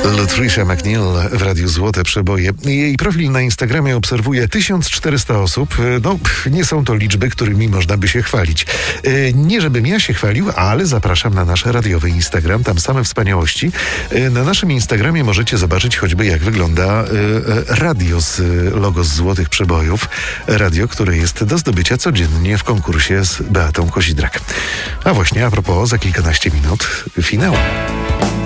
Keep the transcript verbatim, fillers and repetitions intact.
Latricia McNeil w Radiu Złote Przeboje. Jej profil na Instagramie obserwuje tysiąc czterysta osób. No, nie są to liczby, którymi można by się chwalić. Nie żebym ja się chwalił, ale zapraszam na nasz radiowy Instagram. Tam same wspaniałości. Na naszym Instagramie możecie zobaczyć choćby, jak wygląda radio z logo z Złotych Przebojów. Radio, które jest do zdobycia codziennie w konkursie z Beatą Kozidrak. A właśnie, a propos, za kilkanaście minut finał.